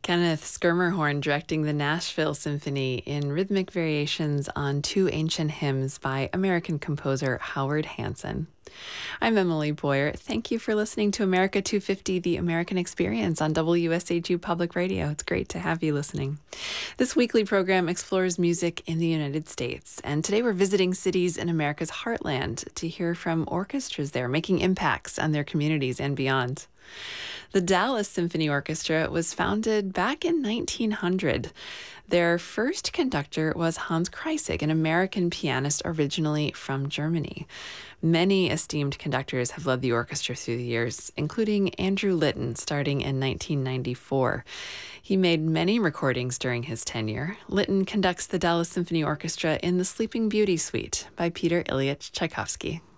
Kenneth Schermerhorn directing the Nashville Symphony in rhythmic variations on two ancient hymns by American composer Howard Hanson. I'm Emily Boyer. Thank you for listening to America 250, the American Experience on WSHU Public Radio. It's great to have you listening. This weekly program explores music in the United States, and today we're visiting cities in America's heartland to hear from orchestras there making impacts on their communities and beyond. The Dallas Symphony Orchestra was founded back in 1900. Their first conductor was Hans Kreisig, an American pianist originally from Germany. Many esteemed conductors have led the orchestra through the years, including Andrew Litton, starting in 1994. He made many recordings during his tenure. Litton conducts the Dallas Symphony Orchestra in the Sleeping Beauty Suite by Peter Ilyich Tchaikovsky.